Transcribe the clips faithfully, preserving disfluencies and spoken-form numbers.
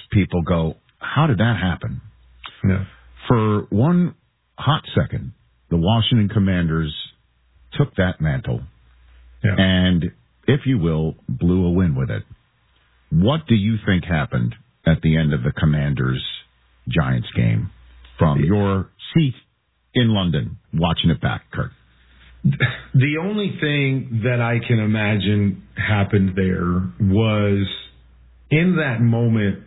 people go, how did that happen? Yeah. For one hot second, the Washington Commanders took that mantle yeah. and, if you will, blew a win with it. What do you think happened at the end of the Commanders-Giants game from your seat in London watching it back, Kurt? The only thing that I can imagine happened there was in that moment,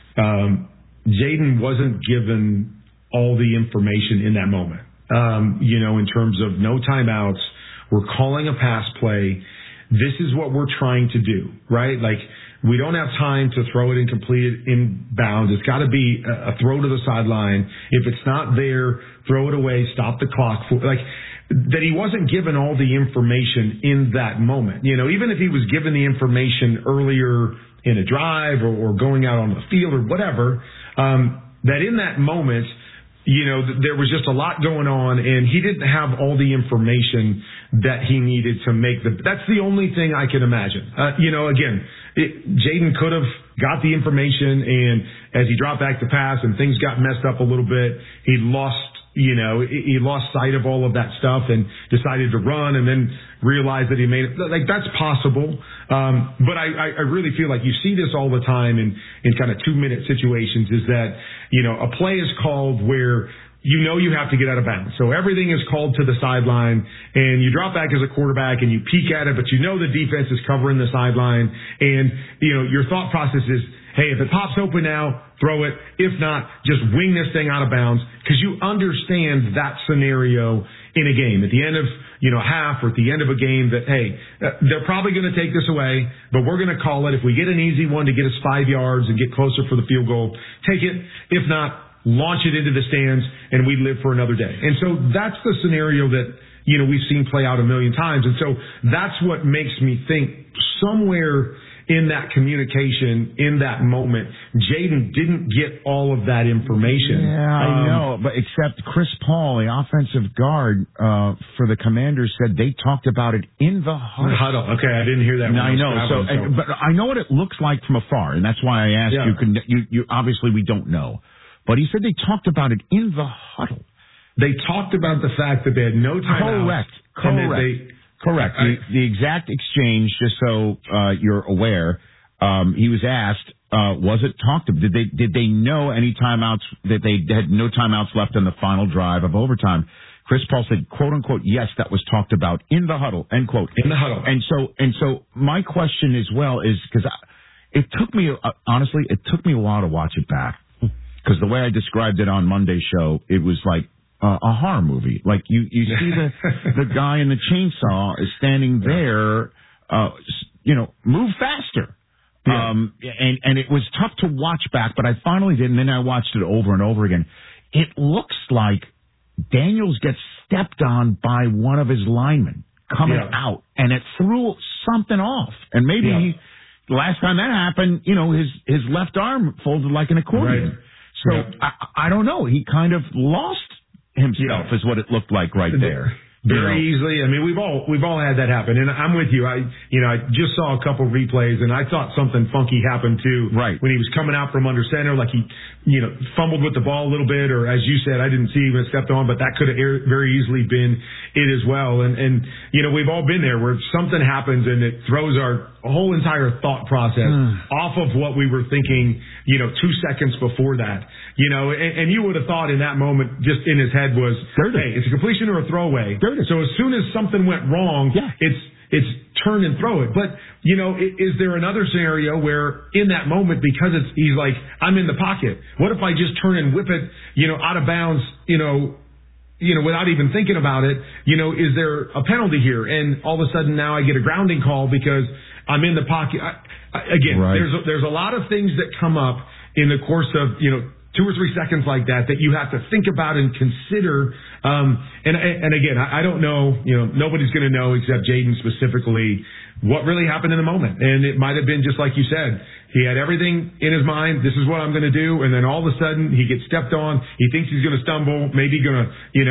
um, Jayden wasn't given all the information in that moment. Um, you know, in terms of no timeouts, we're calling a pass play. This is what we're trying to do, right? Like, we don't have time to throw it and complete it in bounds. It's got to be a, a throw to the sideline. If it's not there, throw it away, stop the clock. For, like, that he wasn't given all the information in that moment. You know, even if he was given the information earlier in a drive or, or going out on the field or whatever, um, that in that moment, you know, th- there was just a lot going on, and he didn't have all the information that he needed to make the. That's the only thing I can imagine. Uh, you know, again, it, Jayden could have got the information, and as he dropped back to pass and things got messed up a little bit, he lost. You know, he lost sight of all of that stuff and decided to run and then realized that he made it. Like, that's possible. Um, but I, I really feel like you see this all the time in, in kind of two-minute situations is that, you know, a play is called where you know you have to get out of bounds. So everything is called to the sideline, and you drop back as a quarterback and you peek at it, but you know the defense is covering the sideline. And, you know, your thought process is, hey, if it pops open now, throw it. If not, just wing this thing out of bounds, because you understand that scenario in a game. At the end of, you know, half or at the end of a game that, hey, they're probably going to take this away, but we're going to call it. If we get an easy one to get us five yards and get closer for the field goal, take it. If not, launch it into the stands and we live for another day. And so that's the scenario that, you know, we've seen play out a million times. And so that's what makes me think somewhere in that communication, in that moment, Jayden didn't get all of that information. Yeah, I um, know, but except Chris Paul, the offensive guard uh, for the Commanders, said they talked about it in the huddle. huddle. Okay, I didn't hear that. No, I know. So, so. And, but I know what it looks like from afar, and that's why I asked yeah. you, can, you. You obviously we don't know, but he said they talked about it in the huddle. They talked about the fact that they had no timeouts. Correct. Correct. They, Correct. The, the exact exchange, just so uh, you're aware, um, he was asked, uh, was it talked about? Did they did they know any timeouts, that they had no timeouts left in the final drive of overtime? Chris Paul said, quote unquote, yes, that was talked about in the huddle, end quote. In the huddle. And so, and so my question as well is, because it took me, uh, honestly, it took me a while to watch it back. Because the way I described it on Monday's show, it was like, Uh, a horror movie. Like you, you see the the guy in the chainsaw is standing there, uh, you know, move faster. Yeah. Um, and, and it was tough to watch back, but I finally did, and then I watched it over and over again. It looks like Daniels gets stepped on by one of his linemen coming yeah. out, and it threw something off. And maybe yeah. he, the last time that happened, you know, his, his left arm folded like an accordion. Right. So yeah. I, I don't know. He kind of lost himself yeah. is what it looked like right there. Very you know? easily. I mean, we've all we've all had that happen, and I'm with you. I you know I just saw a couple replays, and I thought something funky happened too. Right when he was coming out from under center, like he you know fumbled with the ball a little bit, or as you said, I didn't see him stepped on, but that could have very easily been it as well. And and you know we've all been there where something happens and it throws our whole entire thought process off of what we were thinking. You know, two seconds before that. You know, and, and you would have thought in that moment, just in his head was, Dirty. hey, it's a completion or a throwaway. Dirty. So as soon as something went wrong, yeah. it's it's turn and throw it. But, you know, is there another scenario where in that moment, because it's he's like, I'm in the pocket, what if I just turn and whip it, you know, out of bounds, you know, you know, without even thinking about it, you know, is there a penalty here? And all of a sudden now I get a grounding call because I'm in the pocket. I, I, again, right. there's a, there's a lot of things that come up in the course of, you know, two or three seconds like that, that you have to think about and consider. Um, and, and again, I, I don't know, you know, nobody's going to know except Jayden specifically what really happened in the moment. And it might have been just like you said, he had everything in his mind. This is what I'm going to do. And then all of a sudden he gets stepped on. He thinks he's going to stumble, maybe going to, you know,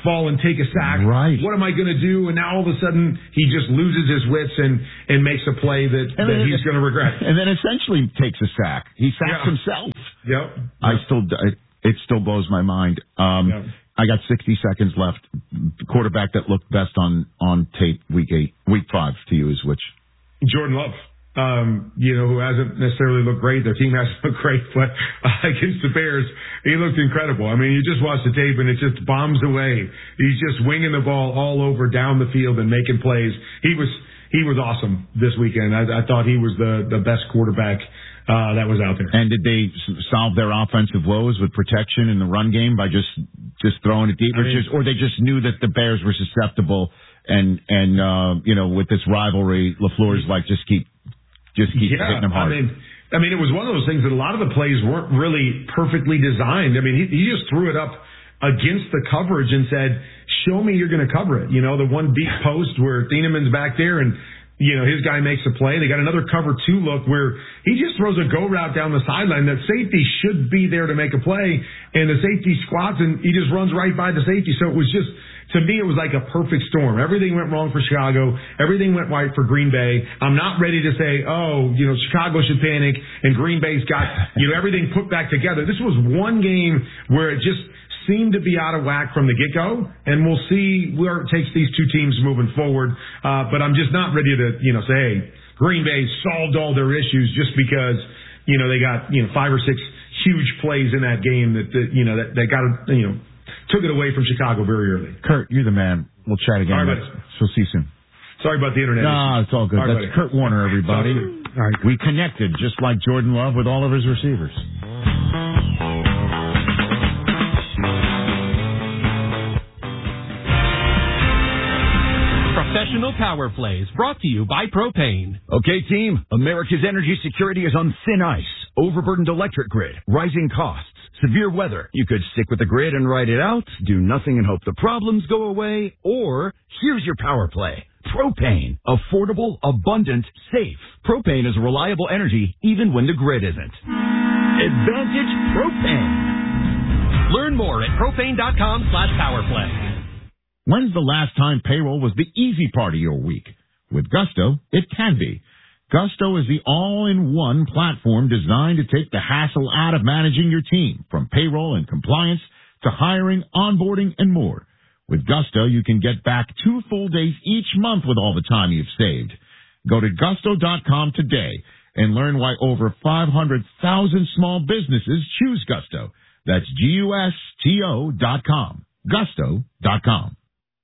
fall and take a sack. Right. What am I going to do? And now all of a sudden he just loses his wits and, and makes a play that, that then, he's going to regret. And then essentially takes a sack. He sacks yeah. himself. Yep. I still, it, it still blows my mind. Um, yep. I got sixty seconds left. The quarterback that looked best on, on tape week eight, week five to you is which? Jordan Love. Um, you know, who hasn't necessarily looked great. Their team hasn't looked great, but uh, against the Bears, he looked incredible. I mean, you just watch the tape and it just bombs away. He's just winging the ball all over down the field and making plays. He was he was awesome this weekend. I, I thought he was the, the best quarterback uh, that was out there. And did they solve their offensive woes with protection in the run game by just just throwing it deep, or, I mean, just, or they just knew that the Bears were susceptible and and uh, you know, with this rivalry, LaFleur's like just keep. Just keep yeah, hitting them hard. I mean, I mean, it was one of those things that a lot of the plays weren't really perfectly designed. I mean, he, he just threw it up against the coverage and said, show me you're going to cover it. You know, the one deep post where Thienemann's back there and, you know, his guy makes a play. They got another cover two look where he just throws a go route down the sideline. That safety should be there to make a play, and the safety squats and he just runs right by the safety. So it was just, to me, it was like a perfect storm. Everything went wrong for Chicago. Everything went right for Green Bay. I'm not ready to say, oh, you know, Chicago should panic and Green Bay's got, you know, everything put back together. This was one game where it just seemed to be out of whack from the get-go, and we'll see where it takes these two teams moving forward. Uh, but I'm just not ready to, you know, say, hey, Green Bay solved all their issues just because, you know, they got, you know, five or six huge plays in that game that, that you know, that, that got, you know, took it away from Chicago very early. Kurt, you're the man. We'll chat again. All right, so see you soon. Sorry about the internet. No, it's all good. All right, That's buddy. Kurt Warner, everybody. All right. We connected just like Jordan Love with all of his receivers. Professional Power Plays brought to you by Propane. Okay, team. America's energy security is on thin ice. Overburdened electric grid, rising costs, severe weather. You could stick with the grid and ride it out, do nothing and hope the problems go away, or here's your power play. Propane. Affordable, abundant, safe. Propane is reliable energy even when the grid isn't. Advantage Propane. Learn more at propane.com slash powerplay. When's the last time payroll was the easy part of your week? With Gusto, it can be. Gusto is the all-in-one platform designed to take the hassle out of managing your team, from payroll and compliance to hiring, onboarding, and more. With Gusto, you can get back two full days each month with all the time you've saved. Go to gusto dot com today and learn why over five hundred thousand small businesses choose Gusto. That's G U S T O dot com. gusto dot com.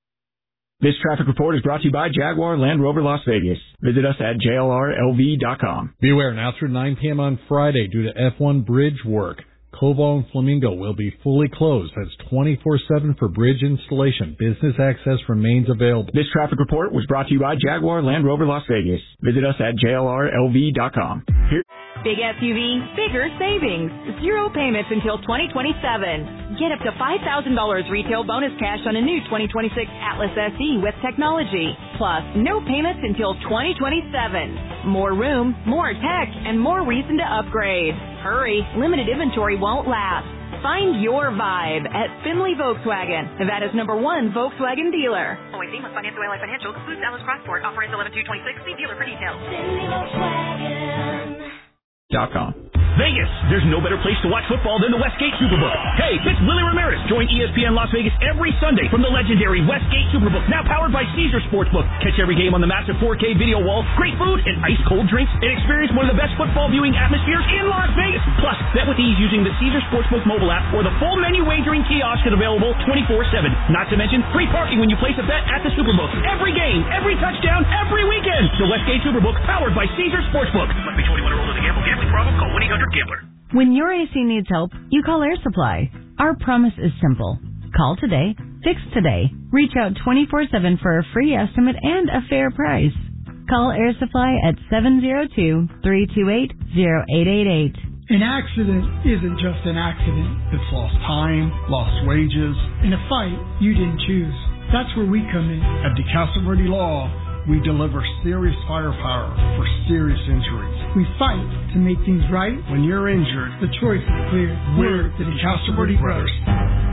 This traffic report is brought to you by Jaguar Land Rover Las Vegas. Visit us at J L R L V dot com. Beware, now through nine p.m. on Friday due to F one bridge work. Koval and Flamingo will be fully closed. That's twenty-four seven for bridge installation. Business access remains available. This traffic report was brought to you by Jaguar Land Rover Las Vegas. Visit us at J L R L V dot com. Here- Big S U V, bigger savings. Zero payments until twenty twenty-seven. Get up to five thousand dollars retail bonus cash on a new twenty twenty-six Atlas S E with technology. Plus, no payments until twenty twenty-seven. More room, more tech, and more reason to upgrade. Hurry, limited inventory won't last. Find your vibe at Finley Volkswagen, Nevada's number one Volkswagen dealer. Always seen with Financial Ally Financial, excludes Dallas Crossport. Offer ends eleven two twenty-six. See dealer for details. Finley Volkswagen. Dot com. Vegas, there's no better place to watch football than the Westgate Superbook. Hey, it's Willie Ramirez. Join E S P N Las Vegas every Sunday from the legendary Westgate Superbook, now powered by Caesar Sportsbook. Catch every game on the massive four K video wall, great food, and ice-cold drinks, and experience one of the best football viewing atmospheres in Las Vegas. Plus, bet with ease using the Caesar Sportsbook mobile app or the full menu wagering kiosk is available twenty-four seven. Not to mention free parking when you place a bet at the Superbook. Every game, every touchdown, every weekend. The Westgate Superbook, powered by Caesar Sportsbook. Must be twenty-one or older to gamble. Gambling problem? Call one eight hundred gambler. When your A C needs help, you call Air Supply. Our promise is simple. Call today, fix today. Reach out twenty-four seven for a free estimate and a fair price. Call Air Supply at seven zero two, three two eight, zero eight eight eight. An accident isn't just an accident. It's lost time, lost wages, in a fight you didn't choose. That's where we come in. At DeCastleberti Law, we deliver serious firepower for serious injuries. We fight to make things right. When you're injured, the choice is clear. We're the DeCastleberti Brothers.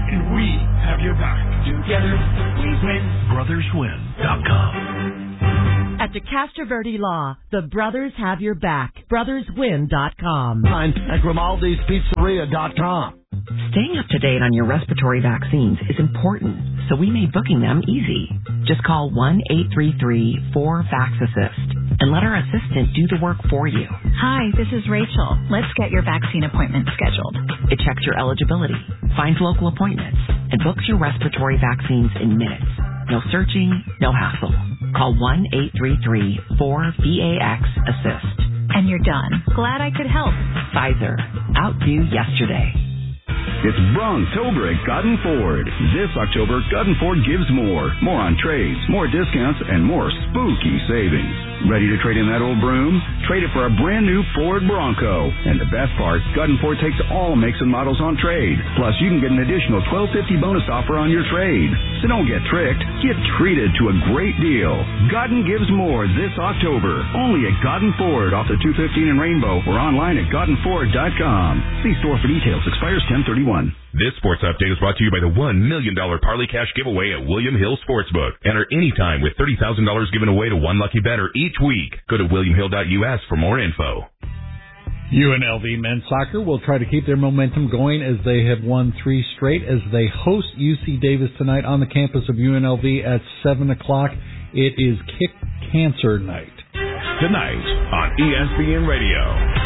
and we have your back. Together, we win. brothers win dot com. At DeCastro Verde Law, the brothers have your back. brothers win dot com. At Grimaldi's Pizzeria dot com. Staying up to date on your respiratory vaccines is important, so we made booking them easy. Just call one eight three three four VAX-ASSIST and let our assistant do the work for you. Hi, this is Rachel. Let's get your vaccine appointment scheduled. It checks your eligibility, finds local appointments, and books your respiratory vaccines in minutes. No searching, no hassle. Call one eight three three four VAX-ASSIST. And you're done. Glad I could help. Pfizer. Outdo yesterday. It's Brontober at Godden Ford. This October, Godden Ford gives more. More on trades, more discounts, and more spooky savings. Ready to trade in that old broom? Trade it for a brand new Ford Bronco. And the best part, Godden Ford takes all makes and models on trade. Plus, you can get an additional twelve fifty bonus offer on your trade. So don't get tricked. Get treated to a great deal. Godden gives more this October. Only at Godden Ford off the two fifteen in Rainbow or online at Godden Ford dot com. See store for details. Expires ten thirty-one. This sports update is brought to you by the one million dollars Parlay Cash giveaway at William Hill Sportsbook. Enter anytime with thirty thousand dollars given away to one lucky bettor each week. Go to william hill dot u s for more info. U N L V men's soccer will try to keep their momentum going as they have won three straight as they host U C Davis tonight on the campus of U N L V at seven o'clock. It is Kick Cancer Night. Tonight on E S P N Radio.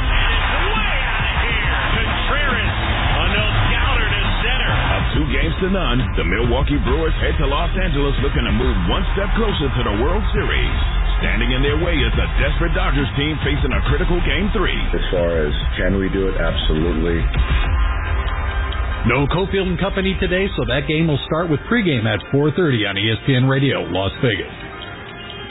Two games to none, the Milwaukee Brewers head to Los Angeles looking to move one step closer to the World Series. Standing in their way is the desperate Dodgers team facing a critical Game three. As far as can we do it, absolutely. No Cofield and Company today, so that game will start with pregame at four thirty on E S P N Radio, Las Vegas.